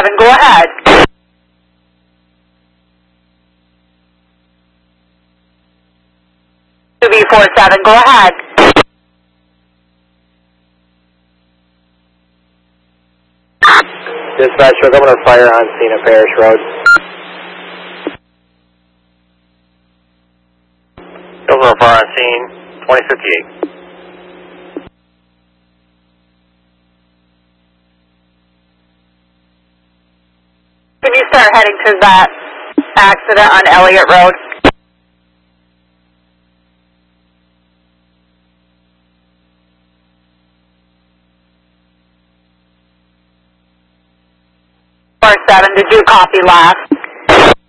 2B47, go ahead. 2B47, go ahead. Dispatch, we're going to fire on scene of Parish Road. Over a fire on scene, 2058. Can you start heading to that accident on Elliott Road? Or 7, did you copy last?